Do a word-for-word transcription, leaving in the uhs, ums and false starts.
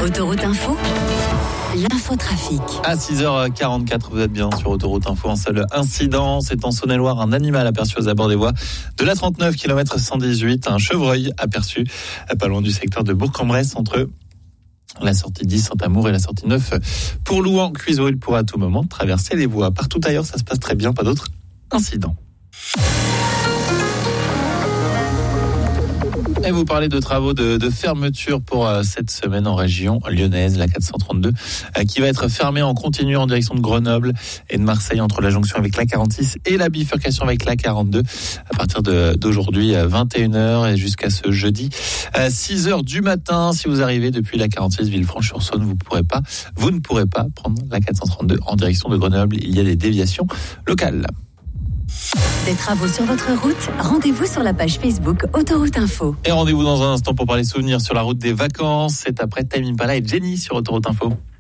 Autoroute Info, l'infotrafic. À six heures quarante-quatre, vous êtes bien sur Autoroute Info. Un seul incident, c'est en Saône-et-Loire, un animal aperçu aux abords des voies de la trente-neuf kilomètres cent dix-huit, un chevreuil aperçu pas loin du secteur de Bourg-en-Bresse entre la sortie dix Saint-Amour et la sortie neuf pour Louan-Cuiseaux. Il pourra à tout moment traverser les voies. Partout ailleurs, ça se passe très bien, pas d'autres incidents. Et vous parlez de travaux de, de fermeture pour euh, cette semaine en région lyonnaise, la quatre cent trente-deux, euh, qui va être fermée en continu en direction de Grenoble et de Marseille entre la jonction avec la quarante-six et la bifurcation avec la quarante-deux à partir de, d'aujourd'hui à vingt et une heures et jusqu'à ce jeudi à six heures du matin. Si vous arrivez depuis la quarante-six Villefranche-sur-Saône, vous pourrez pas, vous ne pourrez pas prendre la quatre cent trente-deux en direction de Grenoble. Il y a des déviations locales. Des travaux sur votre route, rendez-vous sur la page Facebook Autoroute Info. Et rendez-vous dans un instant pour parler souvenirs sur la route des vacances. C'est après Time Impala et Jenny sur Autoroute Info.